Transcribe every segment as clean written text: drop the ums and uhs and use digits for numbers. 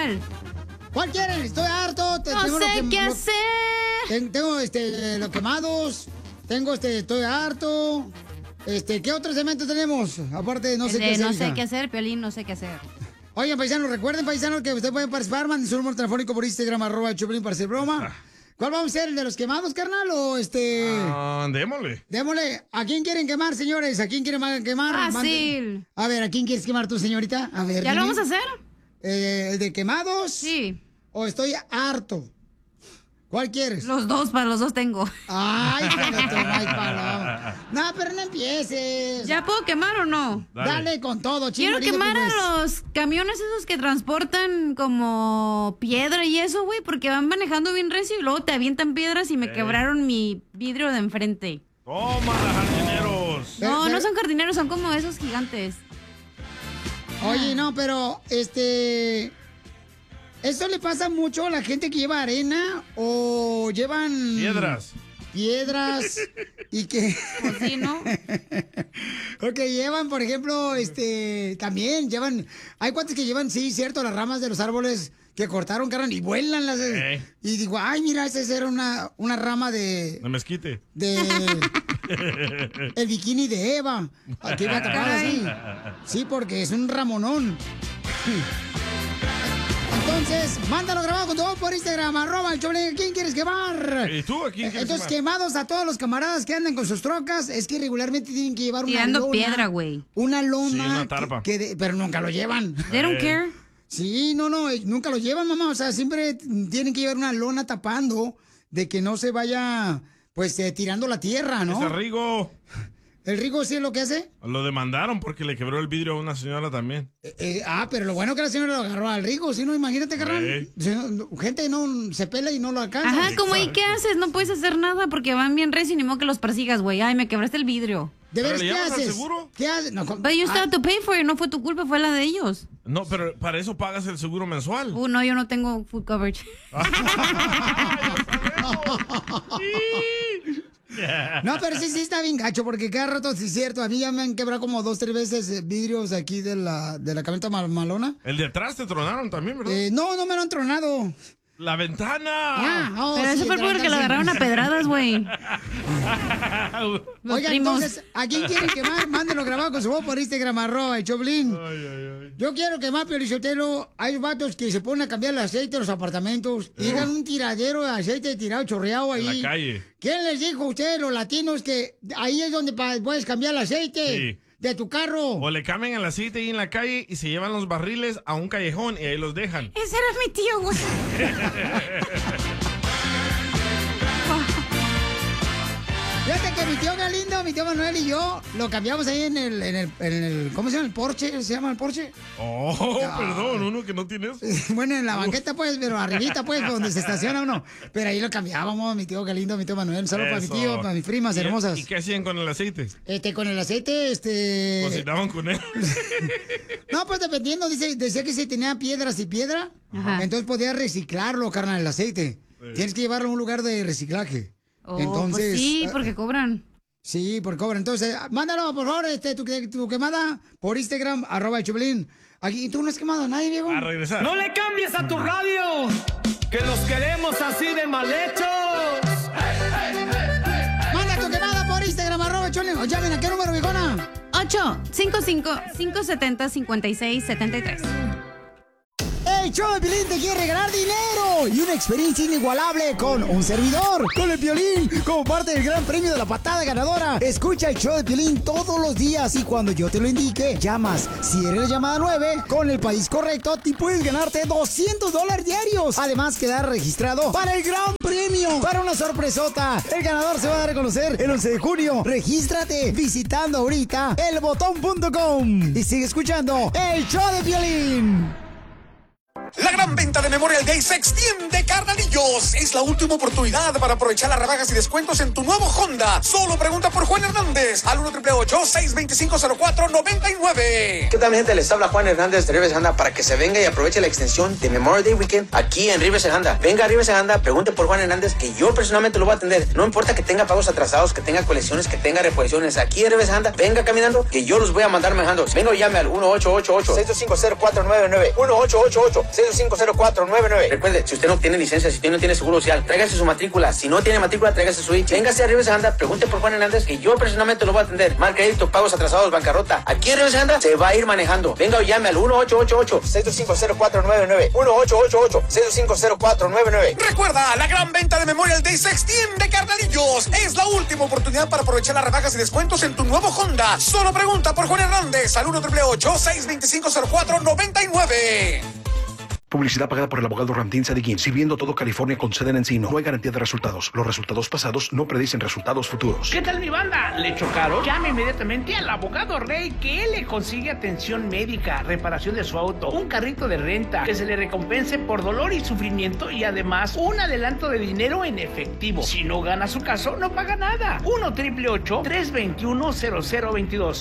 ¿Cuál? ¿Cuál quieren? Estoy harto. No sé qué hacer. Tengo los quemados. Tengo estoy harto. ¿Qué otro segmento tenemos? Aparte de no sé qué hacer. No sé qué hacer, Piolín, no sé qué hacer. Oigan, paisanos, recuerden, paisanos, que ustedes pueden participar. Manden su número telefónico por Instagram, @Choplin para hacer broma. ¿Cuál vamos a hacer? ¿El de los quemados, carnal? ¿O Démosle. Démosle. ¿A quién quieren quemar, señores? ¿A quién quieren quemar? Fácil. A ver, ¿a quién quieres quemar tú, señorita? A ver, ¿Ya lo vamos a hacer? ¿El de quemados? Sí. ¿O estoy harto? ¿Cuál quieres? Los dos, para los dos tengo. Ay, no, pero no empieces. ¿Ya puedo quemar o no? Dale con todo, chico. Quiero quemar a los camiones esos que transportan como piedra y eso, güey, porque van manejando bien recio y luego te avientan piedras y me quebraron mi vidrio de enfrente. ¡Toma, jardineros! No son jardineros, son como esos gigantes. Oye, no, pero ¿esto le pasa mucho a la gente que lleva arena o llevan... Piedras y que... Pues sí, ¿no? O que llevan, por ejemplo, también llevan... Hay cuantos que llevan, sí, cierto, las ramas de los árboles que cortaron, carnal, y vuelan las... Y digo, ay, mira, esa era una rama de... De mezquite. El bikini de Eva. Aquí va a tapar así. Sí, porque es un ramonón. Entonces, mándalo grabado con tu voz por Instagram, @el ¿quién quieres quemar? ¿Y tú? ¿A quién quieres Entonces, quemar? quemados a todos los camaradas que andan con sus trocas. Es que regularmente tienen que llevar Tirando una lona. piedra, güey. Una lona. Sí, una tarpa. Pero nunca lo llevan. They don't care. Sí, no, nunca lo llevan, mamá. O sea, siempre tienen que llevar una lona tapando de que no se vaya, pues, tirando la tierra, ¿no? Ese Rigo. ¿El Rigo sí es lo que hace? Lo demandaron porque le quebró el vidrio a una señora también. Pero lo bueno que la señora lo agarró al Rigo, si no, imagínate, carnal. Gente no se pela y no lo alcanza. Ajá, como ¿y qué haces? No puedes hacer nada porque van bien recio y ni modo que los persigas, güey. Ay, me quebraste el vidrio. ¿De veras ¿Pero qué le llamas al haces? seguro? ¿Qué haces? No, But you still have to pay for it. No fue tu culpa, fue la de ellos. No, pero para eso pagas el seguro mensual. No, yo no tengo full coverage. No, pero sí está bien gacho, porque cada rato, sí es cierto, a mí ya me han quebrado como 2, 3 veces vidrios aquí de la camioneta malona. El de atrás te tronaron también, ¿verdad? No me lo han tronado. ¡La ventana! Pero eso fue porque lo agarraron a pedradas, güey. Oigan, entonces, ¿a quién quieren quemar? Mándenlo grabado con su voz por Instagram, @el Choplin. Yo quiero quemar, Piolichotelo. Hay vatos que se ponen a cambiar el aceite de los apartamentos y dejan un tiradero de aceite tirado, chorreado ahí. En la calle. ¿Quién les dijo a ustedes, los latinos, que ahí es donde puedes cambiar el aceite de tu carro? O le cambian el aceite ahí en la calle y se llevan los barriles a un callejón y ahí los dejan. Ese era mi tío, güey. Fíjate que mi tío Galindo, mi tío Manuel y yo lo cambiamos ahí en el ¿cómo se llama? ¿El Porsche? ¿Se llama el Porsche? Perdón, uno que no tiene eso. Bueno, en la banqueta, pues, pero arribita, pues, donde se estaciona uno. Pero ahí lo cambiábamos, mi tío Galindo, mi tío Manuel. Un saludo para mi tío, para mis primas hermosas. ¿Y qué hacían con el aceite? Con el aceite, Cocinaban con él. No, pues dependiendo, decía que si tenía piedras y piedra, entonces podía reciclarlo, carnal, el aceite. Tienes que llevarlo a un lugar de reciclaje. Entonces, pues sí, porque cobran. Sí, porque cobran. Entonces, mándalo, por favor, tu quemada por Instagram, @el Choplin. Aquí, ¿tú no has quemado a nadie, viejo? A regresar. ¡No le cambies a tu radio! ¡Que los queremos así de mal hechos! Manda tu quemada por Instagram, @el Choplin. O llamen, ¿a qué número, viejona? 855-570-5673. El show de Piolín te quiere regalar dinero y una experiencia inigualable con un servidor, con el Piolín, como parte del gran premio de la patada ganadora. Escucha el show de Piolín todos los días y cuando yo te lo indique, llamas. Si eres la llamada 9, con el país correcto, te puedes ganarte $200 diarios. Además, quedar registrado para el gran premio, para una sorpresota. El ganador se va a dar a conocer el 11 de junio. Regístrate visitando ahorita elbotón.com y sigue escuchando el show de Piolín. La gran venta de Memorial Day se extiende, carnalillos. Es la última oportunidad para aprovechar las rebajas y descuentos en tu nuevo Honda. Solo pregunta por Juan Hernández al 1-888-625-0499. ¿Qué tal, mi gente? Les habla Juan Hernández de Rivers Honda para que se venga y aproveche la extensión de Memorial Day Weekend aquí en Rivers Honda. Venga a Rivers Honda, pregunte por Juan Hernández, que yo personalmente lo voy a atender. No importa que tenga pagos atrasados, que tenga colecciones, que tenga reposiciones. Aquí en Rivers Honda, venga caminando, que yo los voy a mandar manejando. Venga y llame al 1-888-625-0499. 1-888-625-0499. 6250499. Recuerde, si usted no tiene licencia, si usted no tiene seguro social, tráigase su matrícula. Si no tiene matrícula, tráigase su ICE. Véngase a Rivers Honda, pregunte por Juan Hernández, que yo personalmente lo voy a atender. Mal crédito, pagos atrasados, bancarrota. Aquí en Rivers Honda se va a ir manejando. Venga o llame al 1-888-6250499. 1-888-6250499. Recuerda, la gran venta de Memorial Day se extiende, carnalillos. Es la última oportunidad para aprovechar las rebajas y descuentos en tu nuevo Honda. Solo pregunta por Juan Hernández al 1-888-625-0499. Publicidad pagada por el abogado Ramtín Sadiquín, sirviendo todo California con sede en Encino. No hay garantía de resultados. Los resultados pasados no predicen resultados futuros. ¿Qué tal, mi banda? ¿Le chocaron? Llame inmediatamente al abogado Rey, que él le consigue atención médica, reparación de su auto, un carrito de renta, que se le recompense por dolor y sufrimiento y además un adelanto de dinero en efectivo. Si no gana su caso, no paga nada. 1-888-321-0022.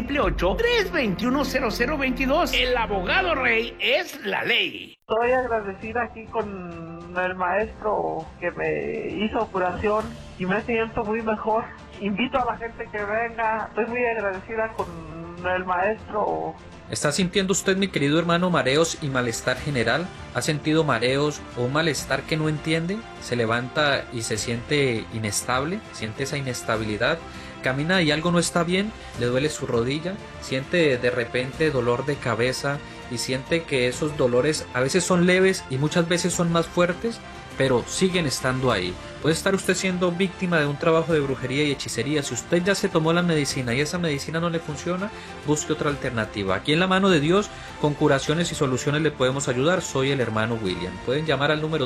1-888-321-0022. El abogado Rey es la ley. Estoy agradecida aquí con el maestro que me hizo curación y me siento muy mejor. Invito a la gente que venga. Estoy muy agradecida con el maestro. ¿Está sintiendo usted, mi querido hermano, mareos y malestar general? ¿Ha sentido mareos o un malestar que no entiende? ¿Se levanta y se siente inestable? ¿Siente esa inestabilidad? ¿Camina y algo no está bien? ¿Le duele su rodilla? ¿Siente de repente dolor de cabeza? ¿Y siente que esos dolores a veces son leves y muchas veces son más fuertes? Pero siguen estando ahí. Puede estar usted siendo víctima de un trabajo de brujería y hechicería. Si usted ya se tomó la medicina y esa medicina no le funciona, busque otra alternativa. Aquí en la mano de Dios, con curaciones y soluciones le podemos ayudar. Soy el hermano William. Pueden llamar al número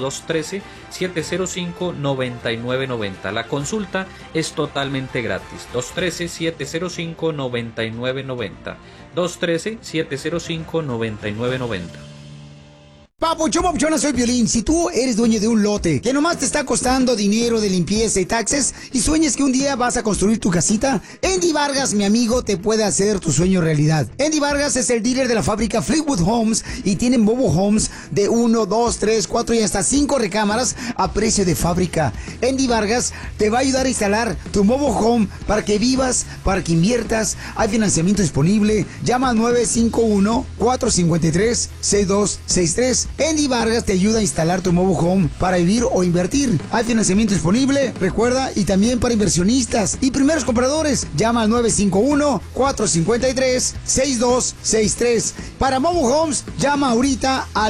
213-705-9990. La consulta es totalmente gratis. 213-705-9990. 213-705-9990. Papuchón, papuchona, soy Piolín. Si tú eres dueño de un lote que nomás te está costando dinero de limpieza y taxes y sueñas que un día vas a construir tu casita, Andy Vargas, mi amigo, te puede hacer tu sueño realidad. Andy Vargas es el dealer de la fábrica Fleetwood Homes y tienen mobile homes de 1, 2, 3, 4 y hasta 5 recámaras a precio de fábrica. Andy Vargas te va a ayudar a instalar tu mobile home para que vivas, para que inviertas. Hay financiamiento disponible. Llama al 951-453-6263. Andy Vargas te ayuda a instalar tu mobile home para vivir o invertir. Hay financiamiento disponible, recuerda, y también para inversionistas y primeros compradores. Llama al 951-453-6263. Para mobile homes, llama ahorita al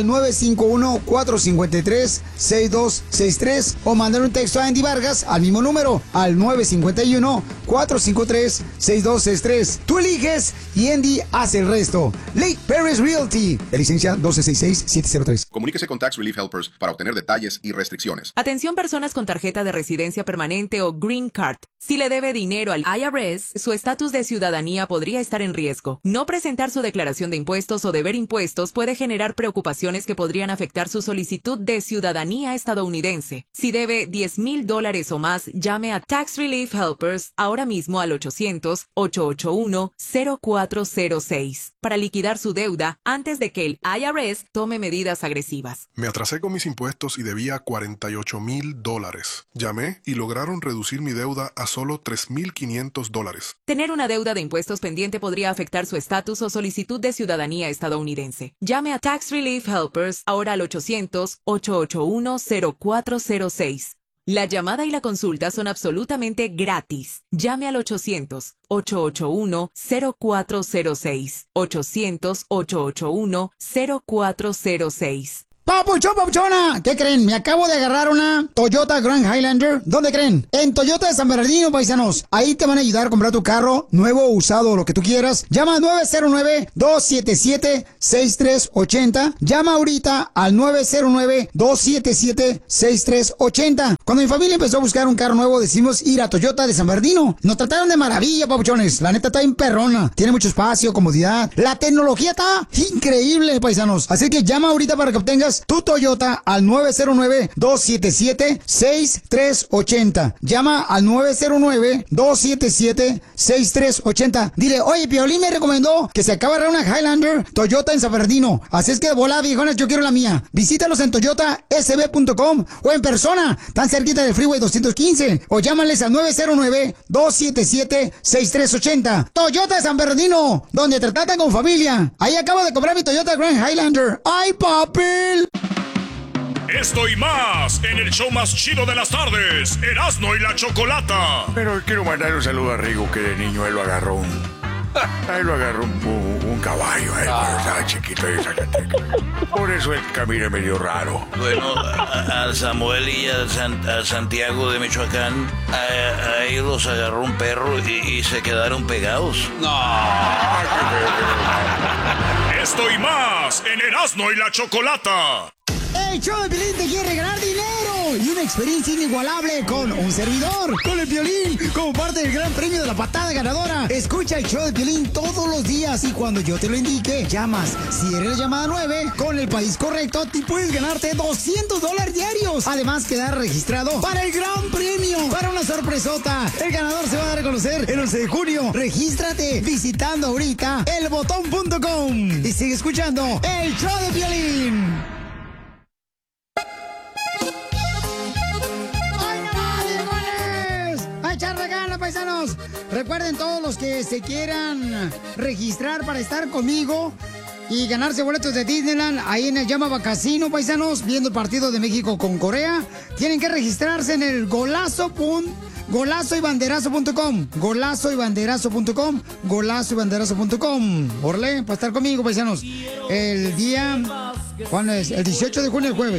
951-453-6263 o mandar un texto a Andy Vargas al mismo número, al 951-453-6263. Tú eliges y Andy hace el resto. Lake Paris Realty, de licencia 1266-703. Comuníquese con Tax Relief Helpers para obtener detalles y restricciones. Atención, personas con tarjeta de residencia permanente o Green Card. Si le debe dinero al IRS, su estatus de ciudadanía podría estar en riesgo. No presentar su declaración de impuestos o deber impuestos puede generar preocupaciones que podrían afectar su solicitud de ciudadanía estadounidense. Si debe $10,000 o más, llame a Tax Relief Helpers ahora mismo al 800-881-0406 para liquidar su deuda antes de que el IRS tome medidas agresivas. Me atrasé con mis impuestos y debía $48,000. Llamé y lograron reducir mi deuda a solo $3,500. Tener una deuda de impuestos pendiente podría afectar su estatus o solicitud de ciudadanía estadounidense. Llame a Tax Relief Helpers ahora al 800-881-0406. La llamada y la consulta son absolutamente gratis. Llame al 800-881-0406. 800-881-0406. Papuchón, papuchona, ¿qué creen? Me acabo de agarrar una Toyota Grand Highlander. ¿Dónde creen? En Toyota de San Bernardino, paisanos. Ahí te van a ayudar a comprar tu carro, nuevo o usado, lo que tú quieras. Llama al 909-277-6380. Llama ahorita al 909-277-6380. Cuando mi familia empezó a buscar un carro nuevo, decidimos ir a Toyota de San Bernardino. Nos trataron de maravilla, papuchones. La neta está bien perrona. Tiene mucho espacio, comodidad. La tecnología está increíble, paisanos. Así que llama ahorita para que obtengas vendas tu Toyota al 909-277-6380. Llama al 909-277-6380. Dile, oye, Piolín me recomendó que se acaba de una Highlander Toyota en San Bernardino. Así es que de volada, viejones, yo quiero la mía. Visítalos en toyotasb.com o en persona, tan cerquita del Freeway 215. O llámales al 909-277-6380. Toyota de San Bernardino, donde te tratan con familia. Ahí acabo de comprar mi Toyota Grand Highlander. ¡Ay, papel! Esto y más en el show más chido de las tardes, Erasmo y la Chocolata. Pero quiero mandar un saludo a Rigo, que de niño él lo agarró un caballo, cuando estaba chiquito en Zacatecas. Por eso el camino medio raro. Bueno, a Samuel y a Santiago de Michoacán, a ellos los agarró un perro y se quedaron pegados. Esto y más en Erasmo y la Chocolata. El show de Piolín te quiere regalar dinero y una experiencia inigualable con un servidor, con el Piolín, como parte del gran premio de la patada ganadora. Escucha el show de Piolín todos los días y cuando yo te lo indique, llamas. Si eres la llamada 9, con el país correcto, te puedes ganarte $200 diarios. Además, quedar registrado para el gran premio, para una sorpresota. El ganador se va a dar a conocer el 11 de junio. Regístrate visitando ahorita elbotón.com y sigue escuchando el show de Piolín. ¡Echarle ganas, paisanos! Recuerden, todos los que se quieran registrar para estar conmigo y ganarse boletos de Disneyland ahí en el Yamaba Casino, paisanos, viendo el partido de México con Corea, tienen que registrarse en el golazoybanderazo.com, golazoybanderazo.com. Órale, para estar conmigo, paisanos. El día, ¿cuándo es? El 18 de junio, el jueves.